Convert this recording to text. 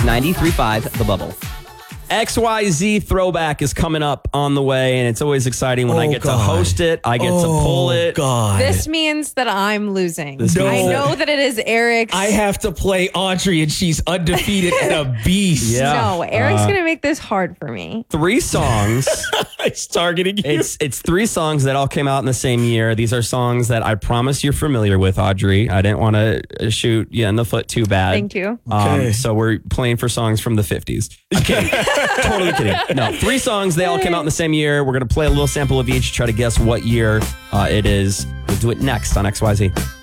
93.5 The Bubble. XYZ Throwback is coming up on the way, and it's always exciting when I get to host it. I get to pull it. God. This means that I'm losing. No. I know that it is Eric's. I have to play Audrey, and she's undefeated and a beast. Yeah. No, Eric's going to make this hard for me. 3 songs. It's targeting you. It's 3 songs that all came out in the same year. These are songs that I promise you're familiar with, Audrey. I didn't want to shoot you in the foot too bad. Thank you. Okay. So we're playing for songs from the 50s. I'm kidding. Totally kidding. No, 3 songs. They all came out in the same year. We're going to play a little sample of each, try to guess what year it is. We'll do it next on XYZ.